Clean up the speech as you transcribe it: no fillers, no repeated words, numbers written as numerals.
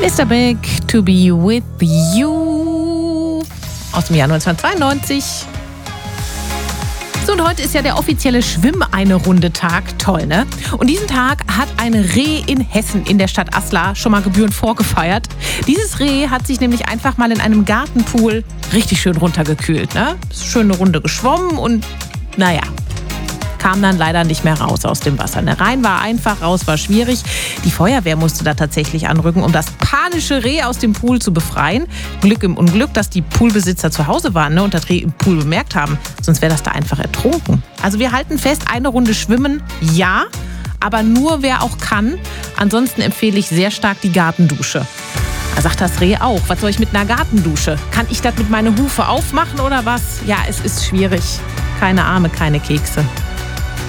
Mr. Big, To Be With You aus dem Jahr 1992. So, und heute ist ja der offizielle Schwimm-eine-Runde-Tag. Toll, ne? Und diesen Tag hat ein Reh in Hessen in der Stadt Aslar schon mal gebührend vorgefeiert. Dieses Reh hat sich nämlich einfach mal in einem Gartenpool richtig schön runtergekühlt, ne? Ist schön eine Runde geschwommen und naja, kam dann leider nicht mehr raus aus dem Wasser. Ne? Rein war einfach, raus war schwierig. Die Feuerwehr musste da tatsächlich anrücken, um das panische Reh aus dem Pool zu befreien. Glück im Unglück, dass die Poolbesitzer zu Hause waren, ne, und das Reh im Pool bemerkt haben. Sonst wäre das da einfach ertrunken. Also wir halten fest, eine Runde schwimmen, ja, aber nur wer auch kann. Ansonsten empfehle ich sehr stark die Gartendusche. Da sagt das Reh auch, was soll ich mit einer Gartendusche? Kann ich das mit meiner Hufe aufmachen oder was? Ja, es ist schwierig. Keine Arme, keine Kekse.